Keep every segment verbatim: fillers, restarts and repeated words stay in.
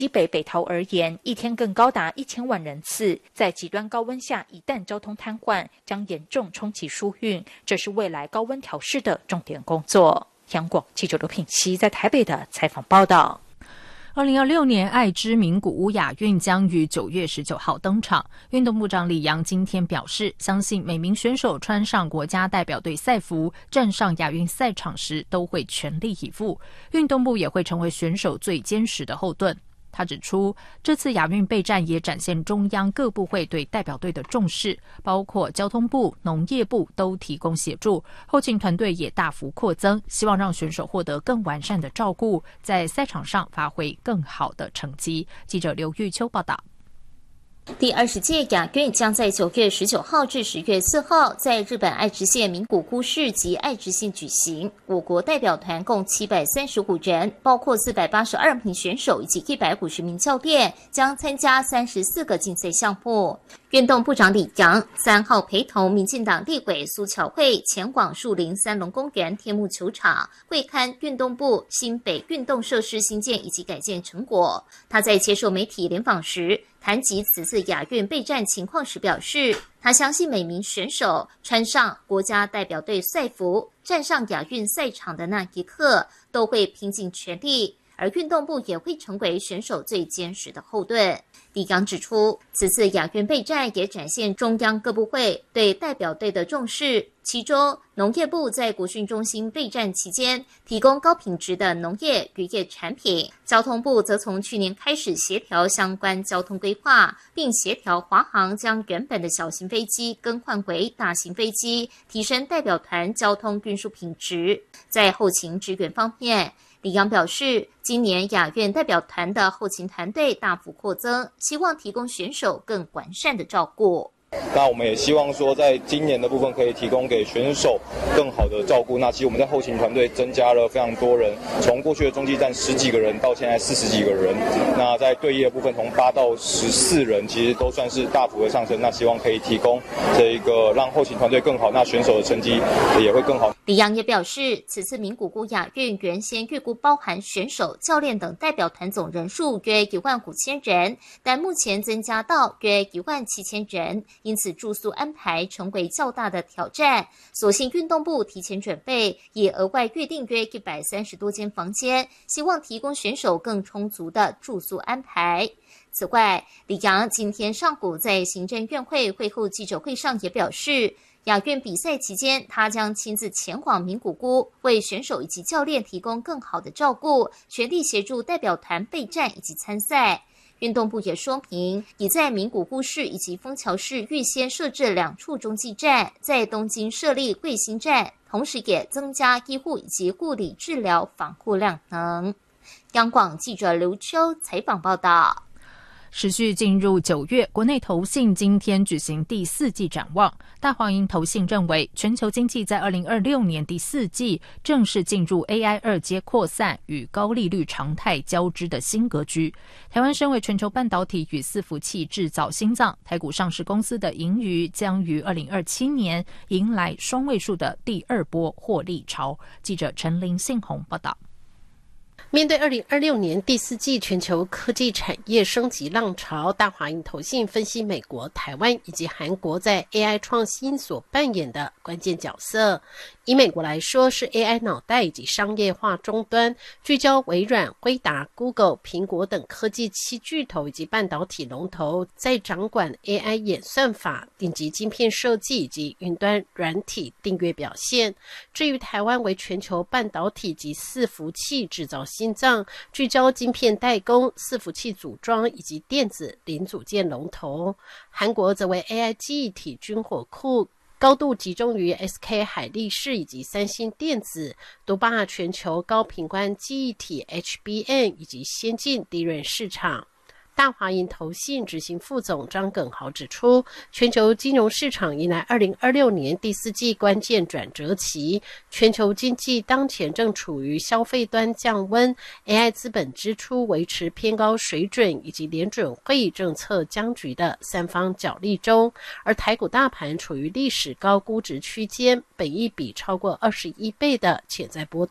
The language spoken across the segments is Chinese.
西北北桃而言，一天更高达一千万人次。在极端高温下，一旦交通瘫痪，将严重冲击疏运，这是未来高温调试的重点工作。央广记者刘品熙在台北的采访报道。 二零二六年爱知名古屋亚运将于九月十九号登场。运动部长李洋今天表示，相信每名选手穿上国家代表队赛服，站上亚运赛场时都会全力以赴。运动部也会成为选手最坚实的后盾。他指出，这次亚运备战也展现中央各部会对代表队的重视，包括交通部、农业部都提供协助，后勤团队也大幅扩增，希望让选手获得更完善的照顾，在赛场上发挥更好的成绩。记者刘玉秋报道。 第二十届亚运将在九月十九号至十月四号在日本爱知县名古屋市及爱知县举行。我国代表团共七百三十五人，包括四百八十二名选手以及一百五十名教练，将参加三十四个竞赛项目。运动部长李洋三号陪同民进党立委苏巧慧前往树林三龙公园天幕球场会勘运动部新北运动设施新建以及改建成果。他在接受媒体联访时谈及此次亚运备战情况时表示，他相信每名选手穿上国家代表队赛服，站上亚运赛场的那一刻，都会拼尽全力，而运动部也会成为选手最坚实的后盾。李洋指出，此次亚运备战也展现中央各部会对代表队的重视，其中农业部在国训中心备战期间提供高品质的农业渔业产品，交通部则从去年开始协调相关交通规划，并协调华航将原本的小型飞机更换为大型飞机，提升代表团交通运输品质。在后勤支援方面，李洋表示，今年亚运代表团的后勤团队大幅扩增，希望提供选手更完善的照顾。 那我们也希望说，在今年的部分可以提供给选手更好的照顾。那其实我们在后勤团队增加了非常多人，从过去的中继站十几个人到现在四十几个人。那在队业部分从八到十四人，其实都算是大幅的上升。那希望可以提供这一个让后勤团队更好，那选手的成绩也会更好。 李洋也表示，此次名古屋亚运原先预估包含选手、教练等代表团总人数约一万五千人，但目前增加到约一万七千人。因此住宿安排成为较大的挑战，所幸运动部提前准备，也额外预定约一百三十多间房间，希望提供选手更充足的住宿安排。此外，李洋今天上午在行政院会会后记者会上也表示，亚运比赛期间，他将亲自前往名古屋，为选手以及教练提供更好的照顾，全力协助代表团备战以及参赛。运动部也说明，已在名古屋市以及丰桥市预先设置两处中继站，在东京设立贵新站，同时也增加医护以及护理治疗防护量能。央广记者刘秋采访报道。 持续进入九月，国内投信今天举行第四季展望。大华银投信认为，全球经济在二零二六年第四季正式进入 A I 二阶扩散与高利率常态交织的新格局。台湾身为全球半导体与伺服器制造心脏，台股上市公司的盈余将于二零二七年迎来双位数的第二波获利潮。记者陈林信宏报道。 面对二零二六年第四季全球科技产业升级浪潮，大华银投信分析美国、台湾以及韩国在 A I 创新所扮演的关键角色。以美国来说，是 A I 脑袋以及商业化终端，聚焦微软、辉达、Google、苹果等科技七巨头以及半导体龙头，在掌管 A I 演算法、顶级晶片设计以及云端软体订阅表现。至于台湾为全球半导体及伺服器制造心脏，聚焦晶片代工、伺服器组装以及电子零组件龙头。韩国则为 A I 记忆体军火库，高度集中于 S K 海力士以及三星电子，独霸全球高频宽记忆体 H B M 以及先进低润市场。大华银投信执行副总张耿豪指出，全球金融市场迎来二零二六年第四季关键转折期，全球经济当前正处于消费端降温、A I 资本支出维持偏高水准以及联准会议政策僵局的三方角力中，而台股大盘处于历史高估值区间，本益比超过二十一倍的潜在波动。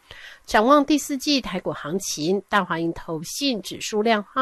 展望第四季台股行情，大华银投信指数量化